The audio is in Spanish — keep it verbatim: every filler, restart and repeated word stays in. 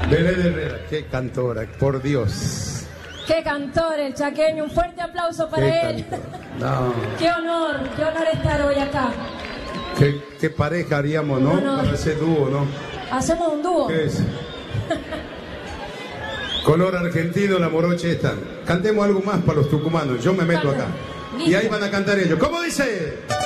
Belén Herrera, qué cantora, por Dios. Qué cantor el chaqueño, un fuerte aplauso para Qué él. No. Qué honor, qué honor estar hoy acá. Qué, qué pareja haríamos, ¿no? No, no. Para ese dúo, ¿no? Hacemos un dúo. ¿Qué es? Color argentino, la morocha esta. Cantemos algo más para los tucumanos, yo me meto acá. Y ahí van a cantar ellos. ¿Cómo dice?